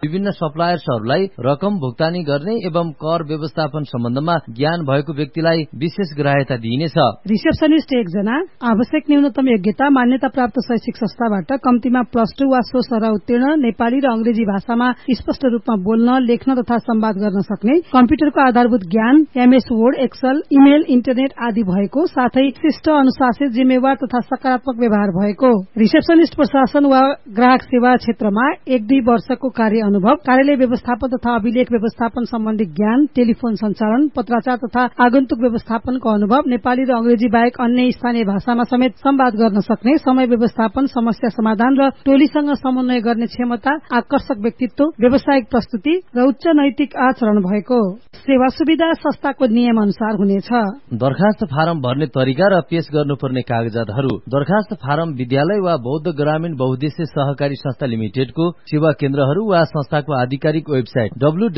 विभिन्न सप्लायर्सहरूलाई रकम भुक्तानी गर्ने एवं कर व्यवस्थापन सम्बन्धमा ज्ञान भएको व्यक्तिलाई विशेष ग्राह्यता दिइनेछ। रिसेप्सनिस्ट एकजना, आवश्यक न्यूनतम योग्यता, मान्यता प्राप्त शैक्षिक संस्थाबाट कम्तीमा +2 वा सो सरह उत्तीर्ण, नेपाली र अंग्रेजी भाषामा स्पष्ट रूपमा बोल्न, लेख्न तथा संवाद गर्न सक्ने, कम्प्युटरको आधारभूत ज्ञान, MS word, Excel, email, internet आदि भएको, साथै शिष्ट, अनुशासित, जिम्मेवार तथा सकारात्मक व्यवहार भएको। रिसेप्सनिस्ट प्रशासन वा ग्राहक सेवा क्षेत्रमा 1-2 वर्षको कार्य अनुभव, कार्यालय व्यवस्थापन तथा अभिलेख व्यवस्थापन सम्बन्धी ज्ञान, टेलिफोन सञ्चालन, पत्राचार तथा आगन्तुक व्यवस्थापनको अनुभव, नेपाली र अंग्रेजी बाहेक अन्य स्थानीय भाषामा समेत संवाद गर्न सक्ने, समय व्यवस्थापन, समस्या समाधान र टोलीसँग समन्वय गर्ने क्षमता, आकर्षक व्यक्तित्व, व्यावसायिक प्रस्तुति र उच्च नैतिक आचरण भएको। सेवा सुविधा संस्थाको नियम अनुसार हुनेछ। दरखास्त फारम भर्ने तरिका र पेश गर्नुपर्ने कागजातहरू। दरखास्त फारम विद्यालय वा बौद्ध ग्रामीण बहुद्देश्य सहकारी संस्था लिमिटेडको सेवा केन्द्रहरू वा संस्थाको आधिकारिक वेबसाइट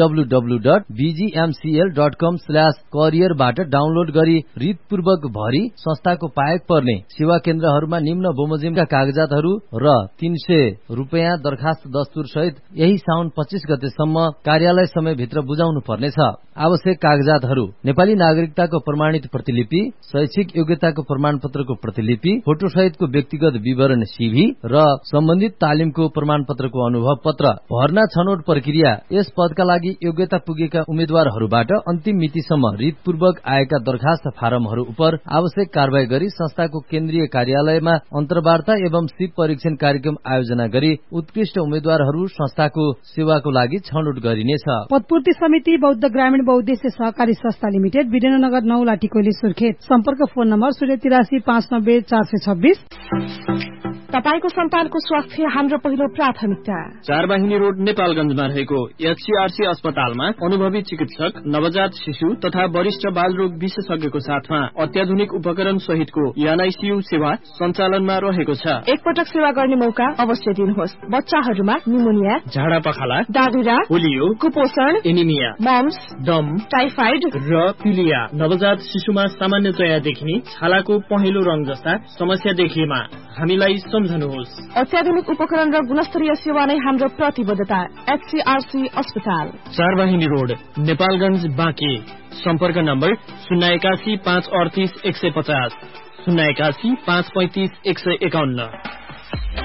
www.bgmcl.com/career बाट डाउनलोड गरी रीतपूर्वक भरी संस्थाको पाएक पर्ने सेवा केन्द्रहरूमा निम्न बमोजिमका कागजातहरू र 300 रुपैयाँ दरखास्त दस्तुर सहित यही साउन 25 गतेसम्म कार्यालय समय भित्र बुझाउनु पर्नेछ। आवश्यक कागजातहरू: नेपाली नागरिकताको प्रमाणित प्रतिलिपि, शैक्षिक योग्यताको प्रमाणपत्रको प्रतिलिपि, फोटो सहितको व्यक्तिगत विवरण CV र सम्बन्धित तालिमको प्रमाणपत्रको अनुभव पत्र। भर्ना छनौट प्रक्रिया: यस पदका लागि योग्यता पुगेका उम्मेद्वारहरूबाट अन्तिम मितिसम्म रीतपूर्वक आएका दरखास्त फारमहरू उप आवश्यक कारबाही गरी संस्थाको केन्द्रीय कार्यालयमा अन्तर्वार्ता एवं सिप परीक्षण कार्यक्रम आयोजना गरी उत्कृष्ट उम्मेद्वारहरू संस्थाको सेवाको लागि छनौट गरिनेछ। पदपूर्ति समिति बौद्ध ग्रामीण बहुद्देश्य सहकारी संस्था लिमिटेड, विद्यानगर 9 लाठीकोइली सुर्खेत। सम्पर्क फोन नम्बर 083 590 426। तपाईको सन्तानको स्वास्थ्य हाम्रो पहिलो प्राथमिकता। 4 वाहिनी रोड नेपालगञ्जमा रहेको HCRC अस्पतालमा अनुभवी चिकित्सक, नवजात शिशु तथा वरिष्ठ बालरोग विशेषज्ञको साथमा अत्याधुनिक उपकरण सहितको NICU सेवा सञ्चालनमा रहेको छ। एकपटक सेवा गर्ने मौका अवश्य दिनुहोस्। बच्चाहरूमा निमोनिया, झाडा पखाला, दादुरा, पोलियो, कुपोषण, एनिमिया, मम्स, दम, टाइफाइड र पिलिया। नवजात शिशुमा सामान्यतया देखिने छालाको पहेँलो रंग जस्ता समस्या देखिएमा हामीलाई सम्झनुहोस्। अत्याधुनिक उपकरण र गुणस्तरीय सेवा नै हाम्रो प्रतिबद्धता। HCRC अस्पताल, 4 वाहिनी रोड, नेपालगञ्ज, बाँके। सम्पर्क नम्बर 081 538 150, 081 535 151।